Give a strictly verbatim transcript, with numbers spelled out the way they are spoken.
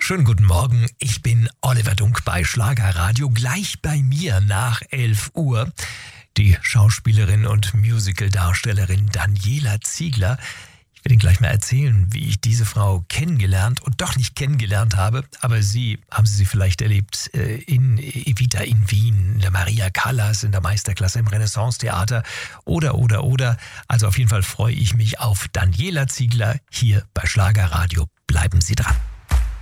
Schönen guten Morgen, ich bin Oliver Dunk bei Schlagerradio. Gleich bei mir nach elf Uhr die Schauspielerin und Musicaldarstellerin Daniela Ziegler. Ich werde Ihnen gleich mal erzählen, wie ich diese Frau kennengelernt und doch nicht kennengelernt habe. Aber Sie, haben Sie sie vielleicht erlebt in Evita in Wien, in der Maria Callas, in der Meisterklasse im Renaissance-Theater oder, oder, oder. Also auf jeden Fall freue ich mich auf Daniela Ziegler hier bei Schlagerradio. Bleiben Sie dran.